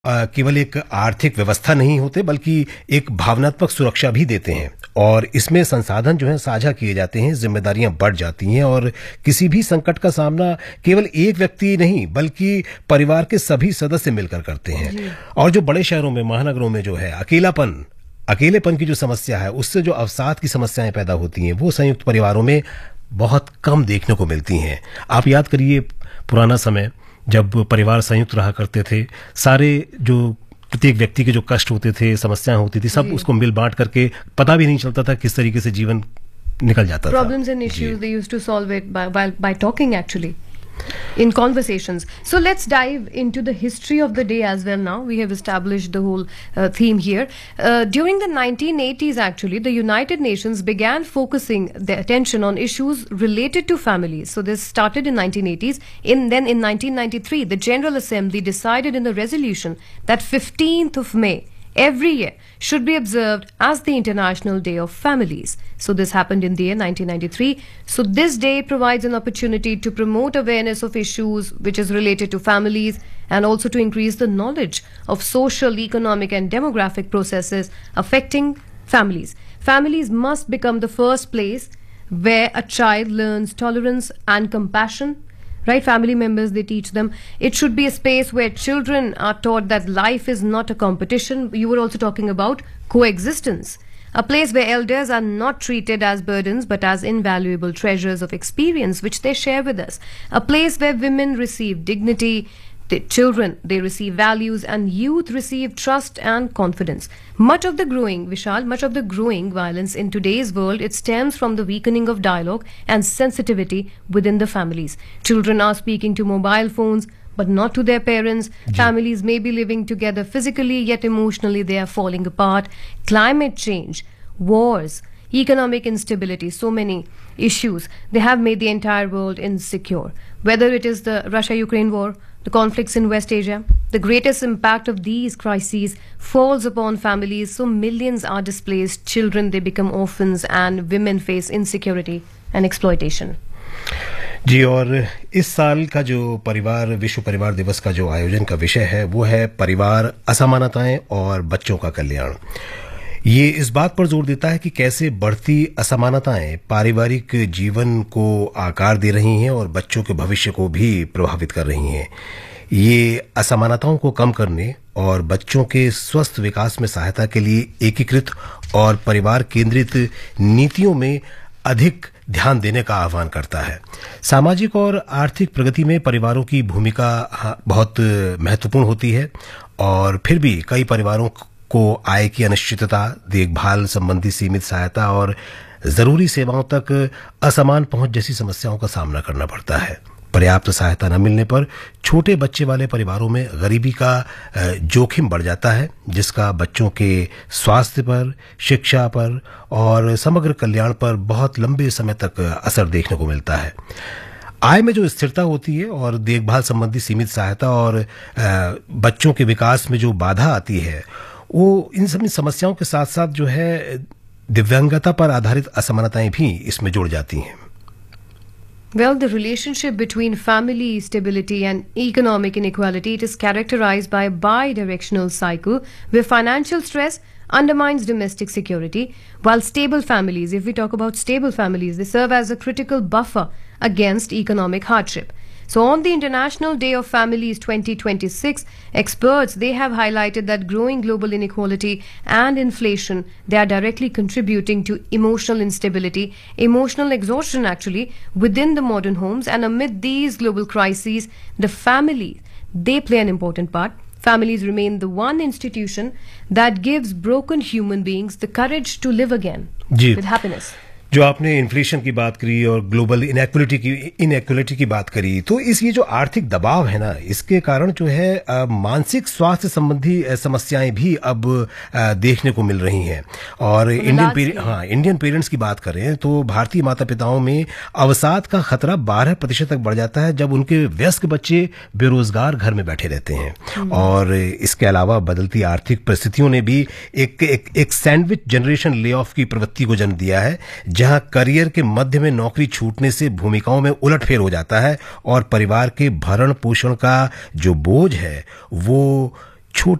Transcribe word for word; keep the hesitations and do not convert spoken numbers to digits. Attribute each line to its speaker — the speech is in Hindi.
Speaker 1: अ, केवल एक आर्थिक व्यवस्था नहीं होते बल्कि एक भावनात्मक सुरक्षा भी देते हैं और इसमें संसाधन जो है साझा किए जाते हैं, जिम्मेदारियां बढ़ जाती हैं और किसी भी संकट का सामना केवल एक व्यक्ति नहीं बल्कि परिवार के सभी सदस्य मिलकर करते हैं। और जो बड़े शहरों में, महानगरों में जो है अकेलापन अकेलेपन की जो समस्या है, उससे जो अवसाद की समस्याएं पैदा होती हैं, वो संयुक्त परिवारों में बहुत कम देखने को मिलती हैं। आप याद करिए पुराना समय, जब परिवार संयुक्त रहा करते थे, सारे जो प्रत्येक व्यक्ति के जो कष्ट होते थे, समस्याएं होती थी, सब उसको मिल बांट करके पता भी नहीं चलता था किस तरीके से जीवन निकल जाता था।
Speaker 2: Problems and issues, they used to solve it by, by, by talking actually. In conversations. So let's dive into the history of the day as well now. We have established the whole uh, theme here. Uh, during the nineteen eighties, actually, the United Nations began focusing their attention on issues related to families. So this started in nineteen eighties. In, then in nineteen ninety-three, the General Assembly decided in a resolution that fifteenth of May every year should be observed as the International Day of Families. So this happened in the year nineteen ninety-three. So this day provides an opportunity to promote awareness of issues which is related to families and also to increase the knowledge of social, economic and demographic processes affecting families. Families must become the first place where a child learns tolerance and compassion. Right, family members, they teach them. It should be a space where children are taught that life is not a competition. You were also talking about coexistence. A place where elders are not treated as burdens but as invaluable treasures of experience which they share with us. A place where women receive dignity, the children, they receive values, and youth receive trust and confidence. Much of the growing, Vishal, much of the growing violence in today's world, it stems from the weakening of dialogue and sensitivity within the families. Children are speaking to mobile phones, but not to their parents. Families may be living together physically, yet emotionally they are falling apart. Climate change, wars, economic instability, so many issues, they have made the entire world insecure. Whether it is the Russia-Ukraine war, the conflicts in West Asia, the greatest impact of these crises falls upon families, so millions are displaced, children, they become orphans, and women face insecurity and exploitation.
Speaker 1: जी, और इस साल का जो परिवार विश्व परिवार दिवस का जो आयोजन का विषय है वो है परिवार, असमानताएं और बच्चों का कल्याण। ये इस बात पर जोर देता है कि कैसे बढ़ती असमानताएं पारिवारिक जीवन को आकार दे रही हैं और बच्चों के भविष्य को भी प्रभावित कर रही हैं। ये असमानताओं को कम करने और बच्चों के स्वस्थ विकास में सहायता के लिए एकीकृत और परिवार केंद्रित नीतियों में अधिक ध्यान देने का आह्वान करता है। सामाजिक और आर्थिक प्रगति में परिवारों की भूमिका बहुत महत्वपूर्ण होती है और फिर भी कई परिवारों को आय की अनिश्चितता, देखभाल संबंधी सीमित सहायता और जरूरी सेवाओं तक असमान पहुंच जैसी समस्याओं का सामना करना पड़ता है। पर्याप्त सहायता न मिलने पर छोटे बच्चे वाले परिवारों में गरीबी का जोखिम बढ़ जाता है, जिसका बच्चों के स्वास्थ्य पर, शिक्षा पर और समग्र कल्याण पर बहुत लंबे समय तक असर देखने को मिलता है। आय में जो स्थिरता होती है और देखभाल संबंधी सीमित सहायता और बच्चों के विकास में जो बाधा आती है, वो इन सभी समस्याओं के साथ साथ जो है दिव्यांगता पर आधारित असमानताएं भी इसमें जुड़ जाती हैं।
Speaker 2: Well, the relationship between family stability and economic inequality, it is characterized by a bi-directional cycle where financial stress undermines domestic security, while stable families, if we talk about stable families, they serve as a critical buffer against economic hardship. So on the International Day of Families twenty twenty-six, experts, they have highlighted that growing global inequality and inflation, they are directly contributing to emotional instability, emotional exhaustion actually within the modern homes. And amid these global crises, the family, they play an important part. Families remain the one institution that gives broken human beings the courage to live again with happiness.
Speaker 1: जो आपने इन्फ्लेशन की बात करी और ग्लोबल इनइक्वालिटी की इनइक्वालिटी की बात करी, तो इस ये जो आर्थिक दबाव है ना, इसके कारण जो है आ, मानसिक स्वास्थ्य संबंधी समस्याएं भी अब आ, देखने को मिल रही हैं। और इंडियन पेरेंट हाँ इंडियन पेरेंट्स की बात करें तो भारतीय माता पिताओं में अवसाद का खतरा बारह प्रतिशत तक बढ़ जाता है जब उनके वयस्क बच्चे बेरोजगार घर में बैठे रहते हैं। और इसके अलावा बदलती आर्थिक परिस्थितियों ने भी एक एक, एक सैंडविच जनरेशन ले ऑफ की प्रवृत्ति को जन्म दिया है, जहां करियर के मध्य में नौकरी छूटने से भूमिकाओं में उलटफेर हो जाता है और परिवार के भरण पोषण का जो बोझ है वो छोटे